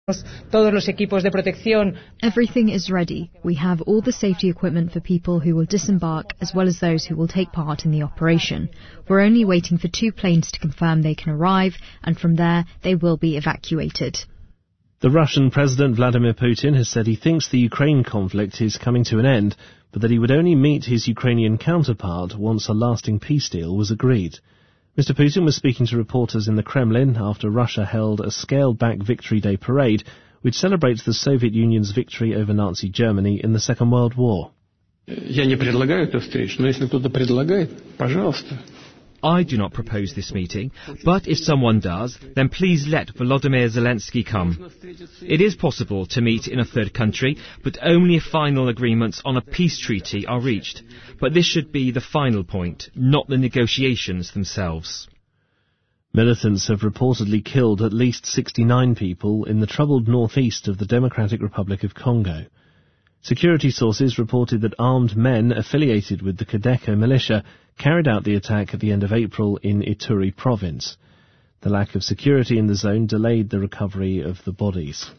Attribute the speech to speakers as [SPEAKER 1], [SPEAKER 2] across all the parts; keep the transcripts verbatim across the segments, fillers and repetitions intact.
[SPEAKER 1] Todos los equipos de protección.
[SPEAKER 2] Everything is ready. We have all the safety equipment for people who will disembark as well as those who will take part in the operation. We're only waiting for two planes to confirm they can arrive, and from there they will be evacuated.
[SPEAKER 3] The Russian President Vladimir Putin has said he thinks the Ukraine conflict is coming to an end, but that he would only meet his Ukrainian counterpart once a lasting peace deal was agreed. Mister Putin was speaking to reporters in the Kremlin after Russia held a scaled-back Victory Day parade, which celebrates the Soviet Union's victory over Nazi Germany in the Second World War.
[SPEAKER 4] Я не предлагаю эту встречу, но если кто-то предлагает, пожалуйста.
[SPEAKER 5] I do not propose this meeting, but if someone does, then please let Volodymyr Zelensky come. It is possible to meet in a third country, but only if final agreements on a peace treaty are reached. But this should be the final point, not the negotiations themselves.
[SPEAKER 3] Militants have reportedly killed at least sixty-nine people in the troubled northeast of the Democratic Republic of Congo. Security sources reported that armed men affiliated with the Kodeko militia carried out the attack at the end of April in Ituri province. The lack of security in the zone delayed the recovery of the bodies.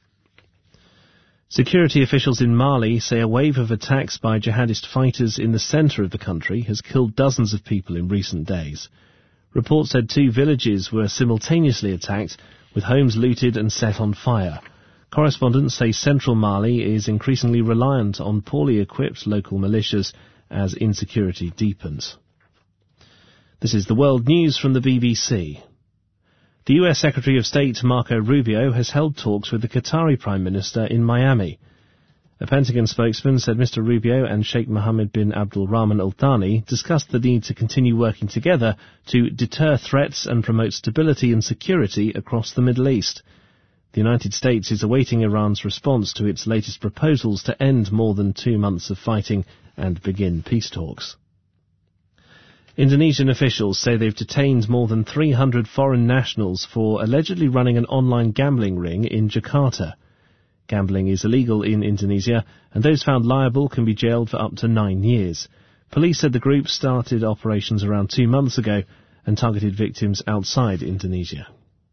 [SPEAKER 3] Security officials in Mali say a wave of attacks by jihadist fighters in the centre of the country has killed dozens of people in recent days. Reports said two villages were simultaneously attacked, with homes looted and set on fire. Correspondents say central Mali is increasingly reliant on poorly equipped local militias as insecurity deepens. This is the World News from the B B C. The U S Secretary of State Marco Rubio has held talks with the Qatari Prime Minister in Miami. A Pentagon spokesman said Mister Rubio and Sheikh Mohammed bin Abdul Rahman Al Thani discussed the need to continue working together to deter threats and promote stability and security across the Middle East. The United States is awaiting Iran's response to its latest proposals to end more than two months of fighting and begin peace talks. Indonesian officials say they've detained more than three hundred foreign nationals for allegedly running an online gambling ring in Jakarta. Gambling is illegal in Indonesia, and those found liable can be jailed for up to nine years. Police said the group started operations around two months ago and targeted victims outside Indonesia.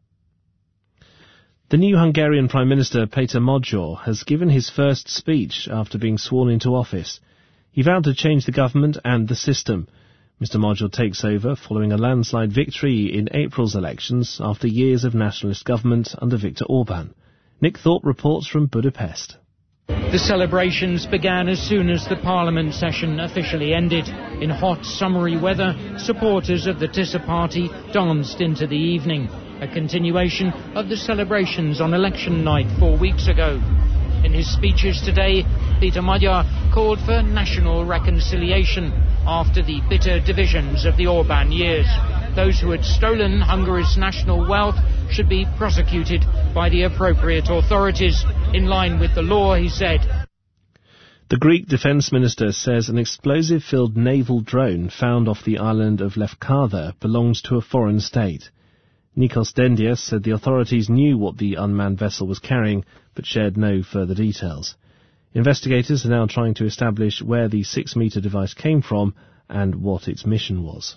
[SPEAKER 3] The new Hungarian Prime Minister, Peter Magyar, has given his first speech after being sworn into office. He vowed to change the government and the system. Mister Magyar takes over following a landslide victory in April's elections after years of nationalist government under Viktor Orban. Nick Thorpe reports from Budapest.
[SPEAKER 6] The celebrations began as soon as the Parliament session officially ended. In hot, summery weather, supporters of the Tisza party danced into the evening, a continuation of the celebrations on election night four weeks ago. In his speeches today, Peter Magyar called for national reconciliation after the bitter divisions of the Orban years. Those who had stolen Hungary's national wealth should be prosecuted by the appropriate authorities. In line with the law, he said.
[SPEAKER 3] The Greek Defence Minister says an explosive-filled naval drone found off the island of Lefkada belongs to a foreign state. Nikos Dendias said the authorities knew what the unmanned vessel was carrying, but shared no further details. Investigators are now trying to establish where the six-metre device came from and what its mission was.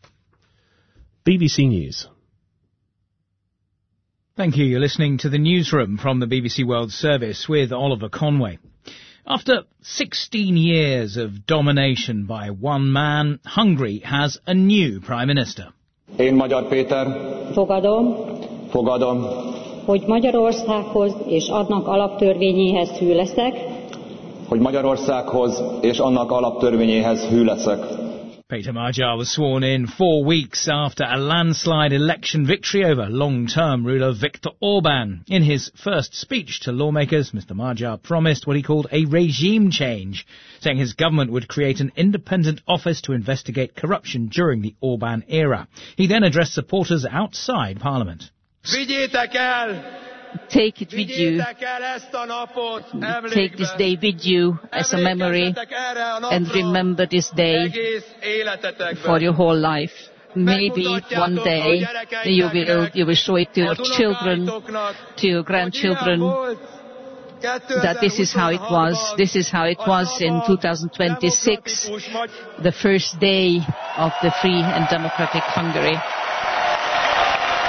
[SPEAKER 3] B B C News.
[SPEAKER 7] Thank you. You're listening to the newsroom from the B B C World Service with Oliver Conway. After sixteen years of domination by one man, Hungary has a new Prime Minister.
[SPEAKER 8] Én Magyar Péter.
[SPEAKER 9] Fogadom.
[SPEAKER 8] Fogadom.
[SPEAKER 9] Hogy Magyarországhoz és annak alaptörvényéhez hű leszek.
[SPEAKER 8] Hogy Magyarországhoz és annak alaptörvényéhez hű leszek.
[SPEAKER 7] Peter Magyar was sworn in four weeks after a landslide election victory over long-term ruler Viktor Orban. In his first speech to lawmakers, Mister Magyar promised what he called a regime change, saying his government would create an independent office to investigate corruption during the Orban era. He then addressed supporters outside Parliament.
[SPEAKER 10] Vigyétek el!
[SPEAKER 11] Take it with you. Take this day with you as a memory and remember this day for your whole life. Maybe one day you will, you will show it to your children, to your grandchildren, that this is how it was. This is how it was in two thousand twenty-six, the first day of the free and democratic Hungary.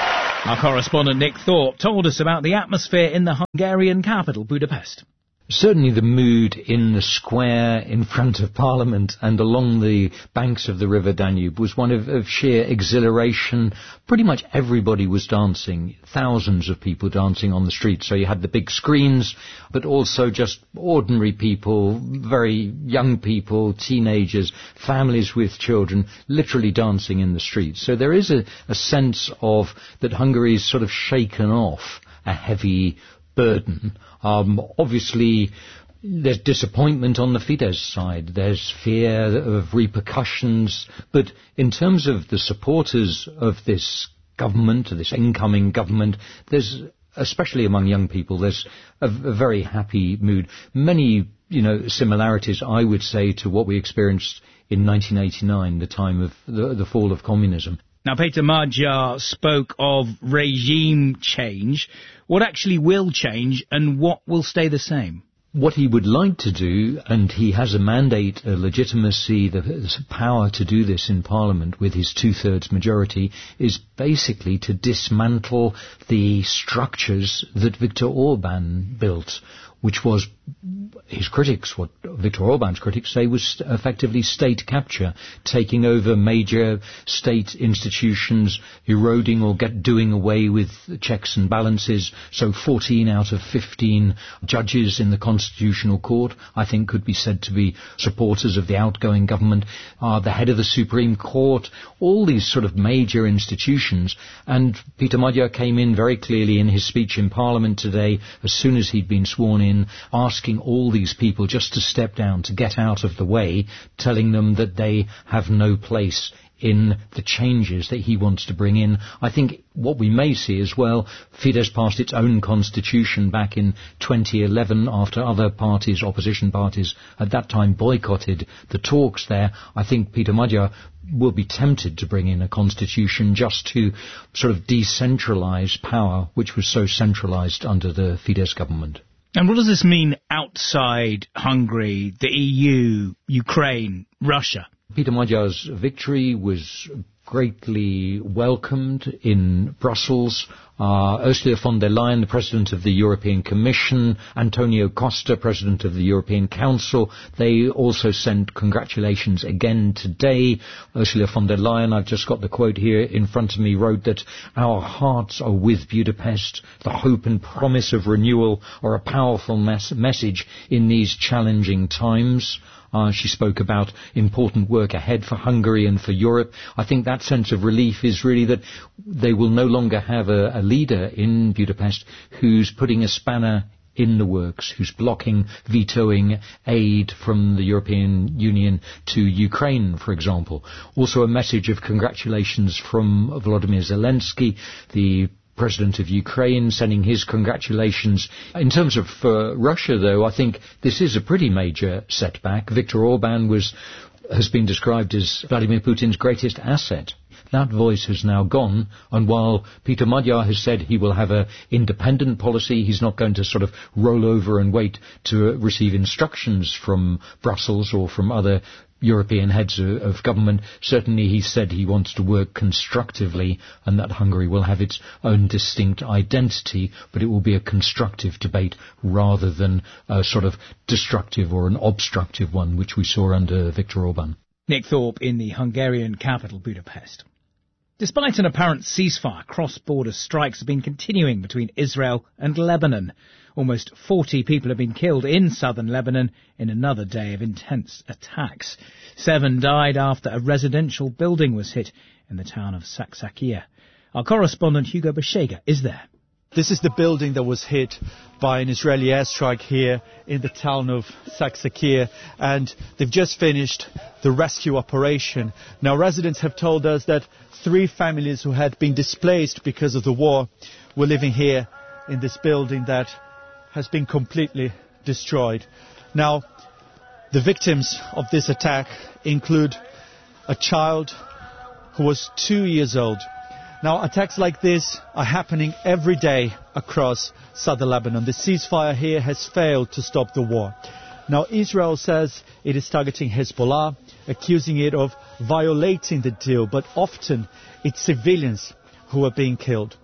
[SPEAKER 7] Our correspondent Nick Thorpe told us about the atmosphere in the Hungarian capital, Budapest.
[SPEAKER 12] Certainly the mood in the square in front of Parliament and along the banks of the River Danube was one of, of sheer exhilaration. Pretty much everybody was dancing, thousands of people dancing on the streets. So you had the big screens, but also just ordinary people, very young people, teenagers, families with children, literally dancing in the streets. So there is a, a sense of that Hungary's sort of shaken off a heavy burden. Um, obviously, there's disappointment on the Fidesz side. There's fear of repercussions. But in terms of the supporters of this government, this incoming government, there's, especially among young people, there's a, a very happy mood. Many, you know, similarities, I would say, to what we experienced in nineteen eighty-nine, the time of the, the fall of communism.
[SPEAKER 7] Now, Peter Magyar spoke of regime change. What actually will change and what will stay the same?
[SPEAKER 12] What he would like to do, and he has a mandate, a legitimacy, the power to do this in Parliament with his two-thirds majority, is basically to dismantle the structures that Viktor Orban built, which was, his critics, what Viktor Orban's critics say, was effectively state capture, taking over major state institutions, eroding or get doing away with checks and balances. So fourteen out of fifteen judges in the Constitutional Court, I think, could be said to be supporters of the outgoing government. Uh, the head of the Supreme Court, all these sort of major institutions. And Peter Magyar came in very clearly in his speech in Parliament today, as soon as he'd been sworn in, asking all these people just to step down, to get out of the way, telling them that they have no place in the changes that he wants to bring in. I think what we may see as well, Fidesz passed its own constitution back in twenty eleven after other parties, opposition parties, at that time boycotted the talks there. I think Peter Magyar will be tempted to bring in a constitution just to sort of decentralise power, which was so centralised under the Fidesz government.
[SPEAKER 7] And what does this mean outside Hungary, the E U, Ukraine, Russia?
[SPEAKER 12] Peter Magyar's victory was greatly welcomed in Brussels. Uh, Ursula von der Leyen, the President of the European Commission, Antonio Costa, President of the European Council, they also sent congratulations again today. Ursula von der Leyen, I've just got the quote here in front of me, wrote that our hearts are with Budapest. The hope and promise of renewal are a powerful mes- message in these challenging times. Uh, she spoke about important work ahead for Hungary and for Europe. I think that sense of relief is really that they will no longer have a, a leader in Budapest who's putting a spanner in the works, who's blocking, vetoing aid from the European Union to Ukraine, for example. Also a message of congratulations from Volodymyr Zelensky, the President of Ukraine, sending his congratulations. In terms of uh, Russia, though, I think this is a pretty major setback. Viktor Orban was has been described as Vladimir Putin's greatest asset. That voice has now gone, and while Peter Magyar has said he will have an independent policy, he's not going to sort of roll over and wait to uh, receive instructions from Brussels or from other European heads of, of government. Certainly he said he wants to work constructively and that Hungary will have its own distinct identity, but it will be a constructive debate rather than a sort of destructive or an obstructive one, which we saw under Viktor Orban.
[SPEAKER 7] Nick Thorpe in the Hungarian capital, Budapest. Despite an apparent ceasefire, cross-border strikes have been continuing between Israel and Lebanon. Almost forty people have been killed in southern Lebanon in another day of intense attacks. Seven died after a residential building was hit in the town of Saksakia. Our correspondent Hugo Bashega is there.
[SPEAKER 13] This is the building that was hit by an Israeli airstrike here in the town of Saksakia, and they've just finished the rescue operation. Now, residents have told us that three families who had been displaced because of the war were living here in this building that has been completely destroyed. Now, the victims of this attack include a child who was two years old. Now, attacks like this are happening every day across southern Lebanon. The ceasefire here has failed to stop the war. Now, Israel says it is targeting Hezbollah, accusing it of violating the deal, but often it's civilians who are being killed.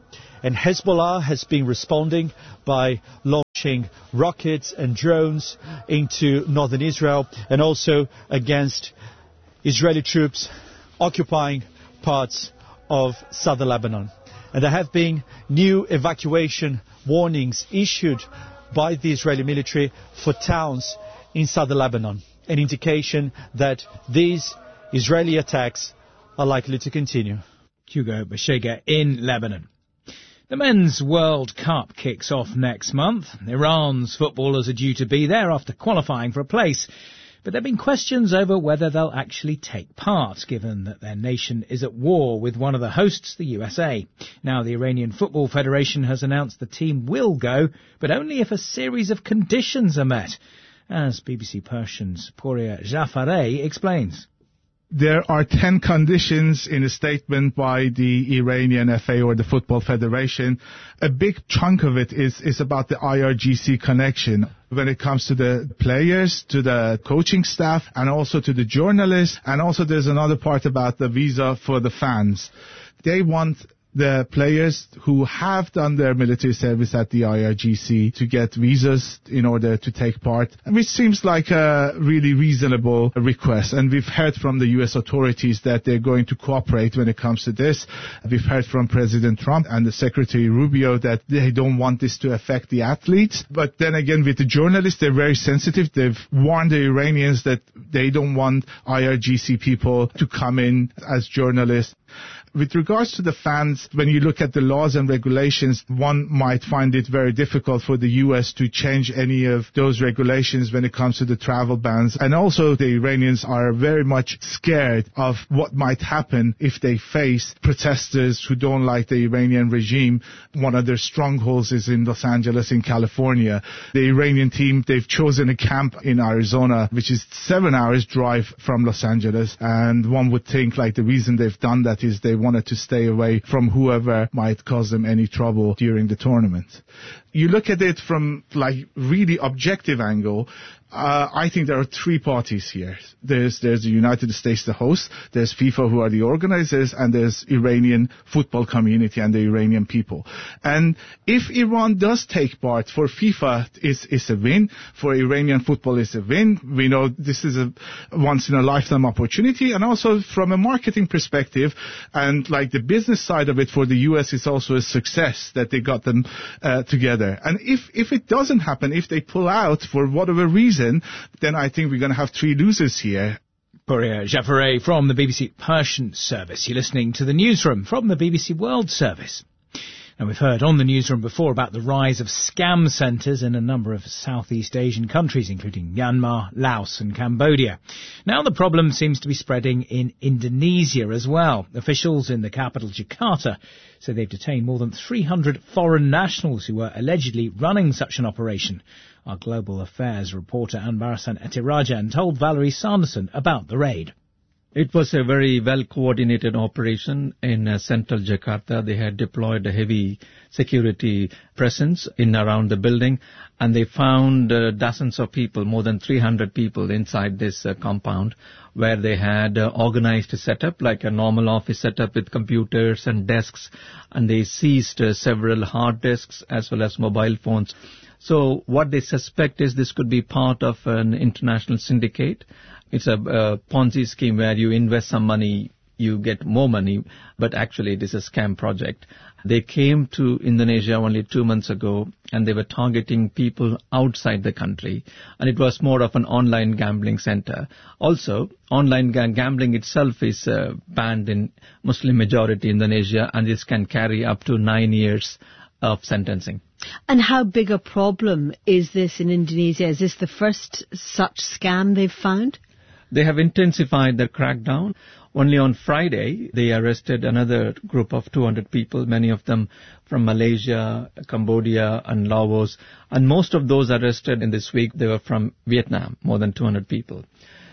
[SPEAKER 13] And Hezbollah has been responding by launching rockets and drones into northern Israel and also against Israeli troops occupying parts of southern Lebanon. And there have been new evacuation warnings issued by the Israeli military for towns in southern Lebanon, an indication that these Israeli attacks are likely to continue.
[SPEAKER 7] Hugo Bashega in Lebanon. The Men's World Cup kicks off next month. Iran's footballers are due to be there after qualifying for a place. But there have been questions over whether they'll actually take part, given that their nation is at war with one of the hosts, the U S A. Now, the Iranian Football Federation has announced the team will go, but only if a series of conditions are met, as B B C Persian's Pouria Jafareh explains.
[SPEAKER 14] There are ten conditions in a statement by the Iranian F A or the Football Federation. A big chunk of it is, is about the I R G C connection when it comes to the players, to the coaching staff, and also to the journalists. And also there's another part about the visa for the fans. They want the players who have done their military service at the I R G C to get visas in order to take part, which seems like a really reasonable request. And we've heard from the U S authorities that they're going to cooperate when it comes to this. We've heard from President Trump and the Secretary Rubio that they don't want this to affect the athletes. But then again, with the journalists, they're very sensitive. They've warned the Iranians that they don't want I R G C people to come in as journalists. With regards to the fans, when you look at the laws and regulations, one might find it very difficult for the U S to change any of those regulations when it comes to the travel bans. And also the Iranians are very much scared of what might happen if they face protesters who don't like the Iranian regime. One of their strongholds is in Los Angeles in California. The Iranian team, they've chosen a camp in Arizona, which is seven hours drive from Los Angeles. And one would think like the reason they've done that is they wanted to stay away from whoever might cause them any trouble during the tournament. You look at it from like really objective angle, uh, I think there are three parties here. There's, there's the United States, the host, there's FIFA who are the organizers, and there's Iranian football community and the Iranian people. And if Iran does take part, for FIFA, it's, it's a win. For Iranian football, it's a win. We know this is a once in a lifetime opportunity. And also from a marketing perspective and like the business side of it for the U S, it's also a success that they got them uh, together. And if, if it doesn't happen, if they pull out for whatever reason, then I think we're going to have three losers here.
[SPEAKER 7] Pouria Jafareh from the B B C Persian Service. You're listening to the Newsroom from the B B C World Service. And we've heard on the Newsroom before about the rise of scam centres in a number of Southeast Asian countries, including Myanmar, Laos and Cambodia. Now the problem seems to be spreading in Indonesia as well. Officials in the capital, Jakarta, say they've detained more than three hundred foreign nationals who were allegedly running such an operation. Our Global Affairs reporter Anbarasan Etirajan told Valerie Sanderson about the raid.
[SPEAKER 15] It was a very well-coordinated operation in uh, central Jakarta. They had deployed a heavy security presence in around the building, and they found uh, dozens of people, more than three hundred people inside this uh, compound, where they had uh, organized a setup, like a normal office setup with computers and desks, and they seized uh, several hard disks as well as mobile phones. So what they suspect is this could be part of an international syndicate. It's a uh, Ponzi scheme where you invest some money, you get more money, but actually it is a scam project. They came to Indonesia only two months ago, and they were targeting people outside the country, and it was more of an online gambling center. Also, online ga- gambling itself is uh, banned in Muslim-majority Indonesia, and this can carry up to nine years of sentencing.
[SPEAKER 16] And how big a problem is this in Indonesia? Is this the first such scam they've found?
[SPEAKER 15] They have intensified their crackdown. Only on Friday, they arrested another group of two hundred people, many of them from Malaysia, Cambodia, and Laos. And most of those arrested in this week, they were from Vietnam, more than two hundred people.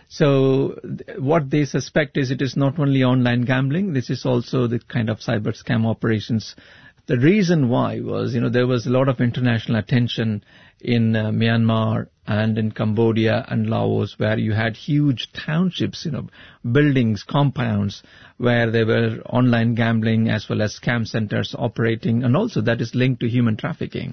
[SPEAKER 15] So th- what they suspect is it is not only online gambling, this is also the kind of cyber scam operations. The reason why was, you know, there was a lot of international attention in uh, Myanmar and in Cambodia and Laos, where you had huge townships, you know, buildings, compounds, where there were online gambling as well as scam centers operating, and also that is linked to human trafficking.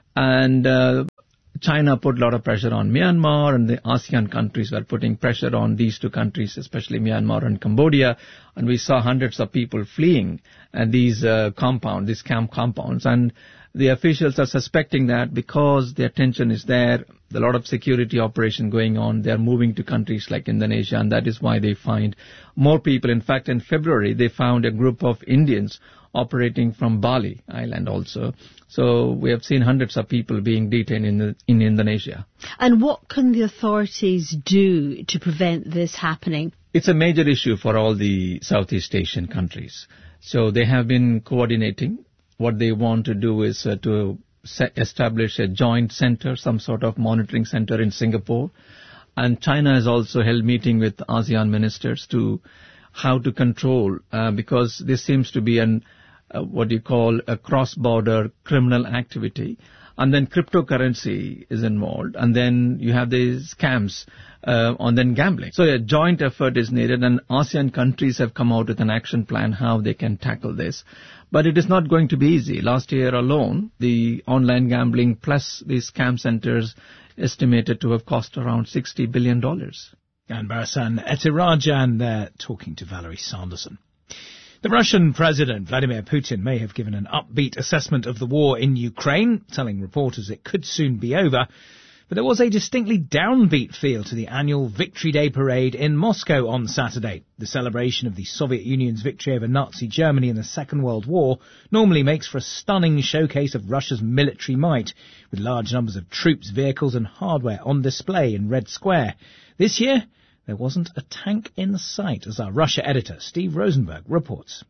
[SPEAKER 15] And uh, China put a lot of pressure on Myanmar, and the ASEAN countries were putting pressure on these two countries, especially Myanmar and Cambodia. And we saw hundreds of people fleeing uh, these uh, compounds, these camp compounds. And the officials are suspecting that because the attention is there, a lot of security operation going on, they are moving to countries like Indonesia, and that is why they find more people. In fact, in February, they found a group of Indians operating from Bali Island also. So we have seen hundreds of people being detained in the, in Indonesia.
[SPEAKER 16] And what can the authorities do to prevent this happening?
[SPEAKER 15] It's a major issue for all the Southeast Asian countries. So they have been coordinating. What they want to do is uh, to se- establish a joint center, some sort of monitoring center in Singapore. And China has also held meeting with ASEAN ministers to how to control, uh, because this seems to be an uh, what you call a cross-border criminal activity. And then cryptocurrency is involved. And then you have these scams, uh, and then gambling. So a joint effort is needed, and ASEAN countries have come out with an action plan how they can tackle this. But it is not going to be easy. Last year alone, the online gambling plus the scam centers estimated to have cost around sixty billion dollars.
[SPEAKER 7] And Barasan Ethirajan there talking to Valerie Sanderson. The Russian President Vladimir Putin may have given an upbeat assessment of the war in Ukraine, telling reporters it could soon be over. But there was a distinctly downbeat feel to the annual Victory Day parade in Moscow on Saturday. The celebration of the Soviet Union's victory over Nazi Germany in the Second World War normally makes for a stunning showcase of Russia's military might, with large numbers of troops, vehicles and hardware on display in Red Square. This year, there wasn't a tank in sight, as our Russia editor Steve Rosenberg reports.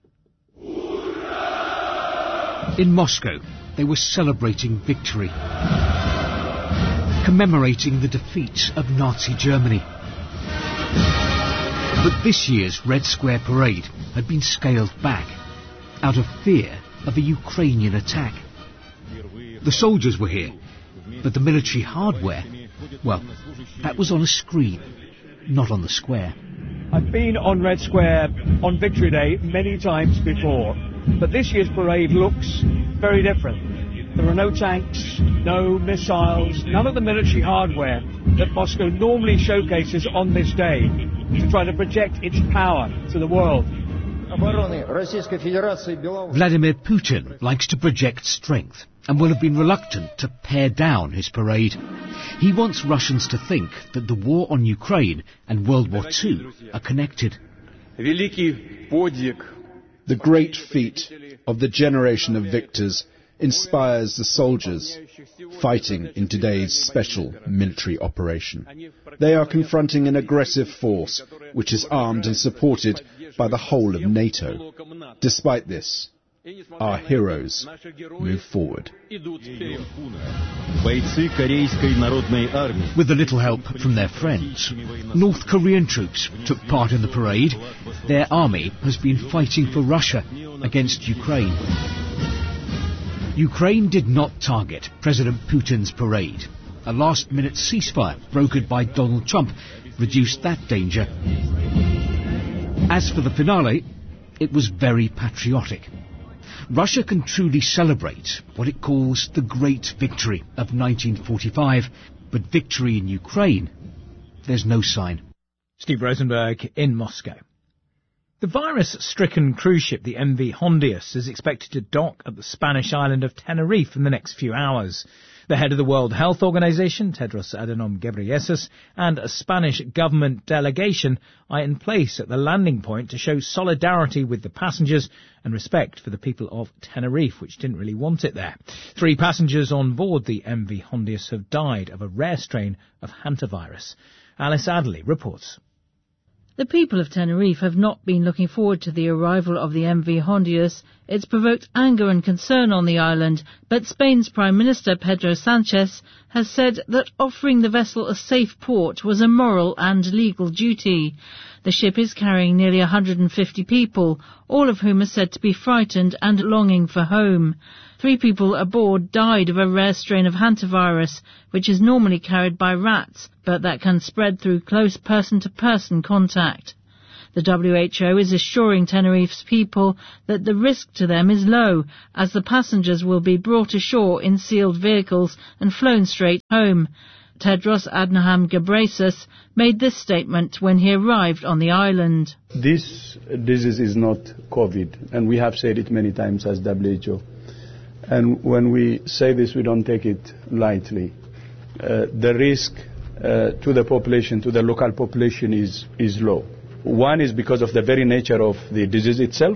[SPEAKER 17] In Moscow, they were celebrating victory, commemorating the defeat of Nazi Germany. But this year's Red Square parade had been scaled back out of fear of a Ukrainian attack. The soldiers were here, but the military hardware, well, that was on a screen, not on the square.
[SPEAKER 18] I've been on Red Square on Victory Day many times before, but this year's parade looks very different. There are no tanks, no missiles, none of the military hardware that Moscow normally showcases on this day to try to project its power to the world.
[SPEAKER 17] Vladimir Putin likes to project strength and will have been reluctant to pare down his parade. He wants Russians to think that the war on Ukraine and World War Two are connected.
[SPEAKER 19] The great feat of the generation of victors inspires the soldiers fighting in today's special military operation. They are confronting an aggressive force which is armed and supported by the whole of NATO. Despite this, our heroes move forward.
[SPEAKER 17] With a little help from their friends, North Korean troops took part in the parade. Their army has been fighting for Russia against Ukraine. Ukraine did not target President Putin's parade. A last-minute ceasefire brokered by Donald Trump reduced that danger. As for the finale, it was very patriotic. Russia can truly celebrate what it calls the Great Victory of nineteen forty-five, but victory in Ukraine, there's no sign.
[SPEAKER 7] Steve Rosenberg in Moscow. The virus-stricken cruise ship, the M V Hondius, is expected to dock at the Spanish island of Tenerife in the next few hours. The head of the World Health Organization, Tedros Adhanom Ghebreyesus, and a Spanish government delegation are in place at the landing point to show solidarity with the passengers and respect for the people of Tenerife, which didn't really want it there. Three passengers on board the M V Hondius have died of a rare strain of hantavirus. Alice Adderley reports.
[SPEAKER 20] The people of Tenerife have not been looking forward to the arrival of the M V Hondius It's provoked anger and concern on the island, but Spain's Prime Minister Pedro Sanchez has said that offering the vessel a safe port was a moral and legal duty. The ship is carrying nearly one hundred fifty people, all of whom are said to be frightened and longing for home. Three people aboard died of a rare strain of hantavirus, which is normally carried by rats, but that can spread through close person-to-person contact. The W H O is assuring Tenerife's people that the risk to them is low, as the passengers will be brought ashore in sealed vehicles and flown straight home. Tedros Adhanom Ghebreyesus made this statement when he arrived on the island.
[SPEAKER 21] This disease is not COVID, and we have said it many times as W H O. And when we say this, we don't take it lightly. Uh, the risk uh, to the population, to the local population, is, is low. One is because of the very nature of the disease itself,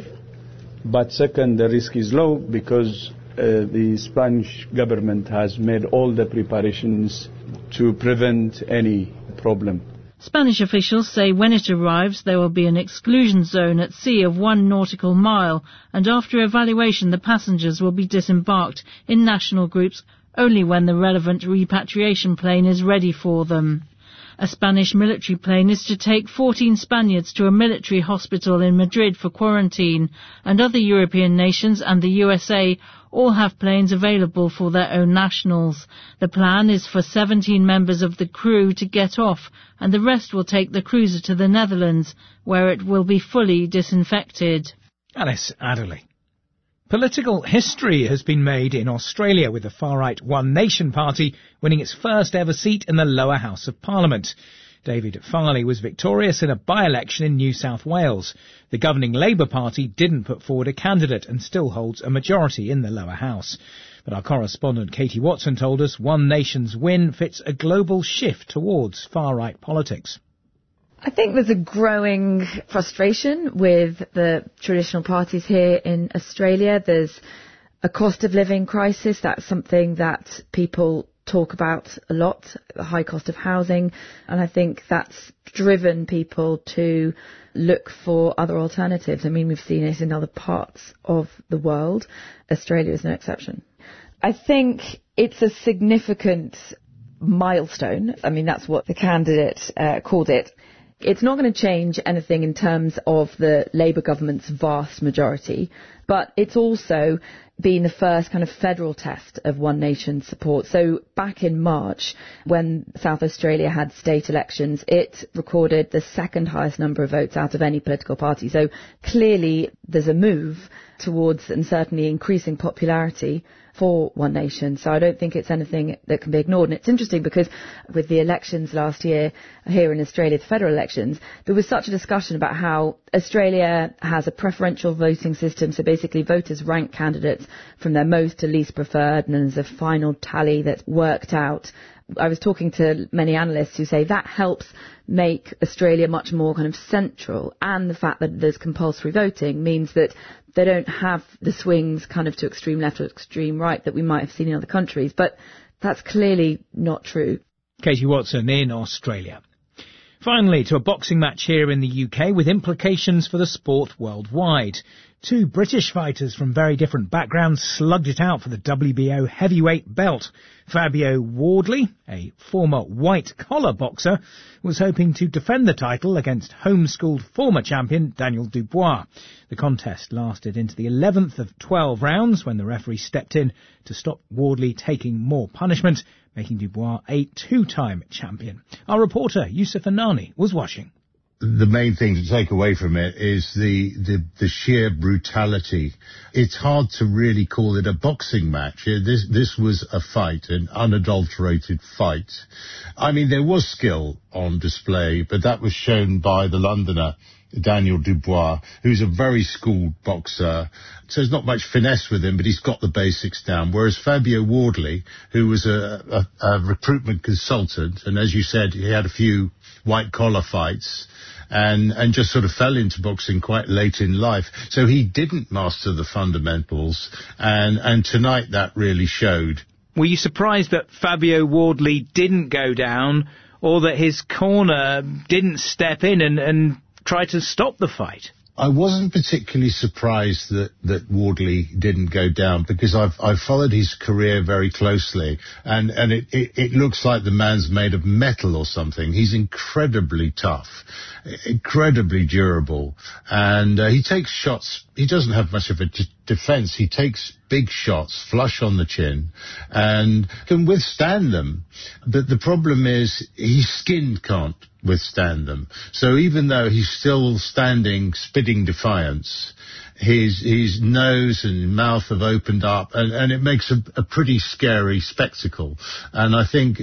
[SPEAKER 21] but second, the risk is low because uh, the Spanish government has made all the preparations to prevent any problem.
[SPEAKER 20] Spanish officials say when it arrives there will be an exclusion zone at sea of one nautical mile, and after evaluation the passengers will be disembarked in national groups only when the relevant repatriation plane is ready for them. A Spanish military plane is to take fourteen Spaniards to a military hospital in Madrid for quarantine, and other European nations and the U S A all have planes available for their own nationals. The plan is for seventeen members of the crew to get off, and the rest will take the cruiser to the Netherlands, where it will be fully disinfected.
[SPEAKER 7] Alice Adderley. Political history has been made in Australia, with the far-right One Nation Party winning its first ever seat in the lower house of Parliament. David Farley was victorious in a by-election in New South Wales. The governing Labour Party didn't put forward a candidate and still holds a majority in the lower house. But our correspondent Katie Watson told us One Nation's win fits a global shift towards far-right politics.
[SPEAKER 22] I think there's a growing frustration with the traditional parties here in Australia. There's a cost of living crisis. That's something that people talk about a lot, the high cost of housing. And I think that's driven people to look for other alternatives. I mean, we've seen it in other parts of the world. Australia is no exception. I think it's a significant milestone. I mean, that's what the candidate uh, called it. It's not going to change anything in terms of the Labour government's vast majority, but it's also been the first kind of federal test of One Nation support. So back in March, when South Australia had state elections, it recorded the second highest number of votes out of any political party. So clearly there's a move towards, and certainly increasing popularity for One Nation. So I don't think it's anything that can be ignored. And it's interesting because with the elections last year here in Australia, the federal elections, there was such a discussion about how Australia has a preferential voting system. So basically voters rank candidates from their most to least preferred, and there's a final tally that's worked out. I was talking to many analysts who say that helps make Australia much more kind of central, and the fact that there's compulsory voting means that they don't have the swings kind of to extreme left or extreme right that we might have seen in other countries. But that's clearly not true.
[SPEAKER 7] Katie Watson in Australia. Finally, to a boxing match here in the U K with implications for the sport worldwide. Two British fighters from very different backgrounds slugged it out for the W B O heavyweight belt. Fabio Wardley, a former white-collar boxer, was hoping to defend the title against homeschooled former champion Daniel Dubois. The contest lasted into the eleventh of twelve rounds when the referee stepped in to stop Wardley taking more punishment, making Dubois a two-time champion. Our reporter, Yusuf Anani, was watching.
[SPEAKER 23] The main thing to take away from it is the, the, the sheer brutality. It's hard to really call it a boxing match. This, this was a fight, an unadulterated fight. I mean, there was skill on display, but that was shown by the Londoner, Daniel Dubois, who's a very schooled boxer. So there's not much finesse with him, but he's got the basics down. Whereas Fabio Wardley, who was a, a, a recruitment consultant, and as you said, he had a few white-collar fights, and, and just sort of fell into boxing quite late in life. So he didn't master the fundamentals, and, and tonight that really showed.
[SPEAKER 7] Were you surprised that Fabio Wardley didn't go down, or that his corner didn't step in and, and try to stop the fight?
[SPEAKER 23] I wasn't particularly surprised that, that Wardley didn't go down because I've, I've followed his career very closely and, and it, it, it looks like the man's made of metal or something. He's incredibly tough, incredibly durable, and uh, he takes shots. He doesn't have much of a d- defense. He takes big shots, flush on the chin, and can withstand them. But the problem is his skin can't withstand them. So even though he's still standing, spitting defiance, his his nose and mouth have opened up, and, and it makes a, a pretty scary spectacle. And I think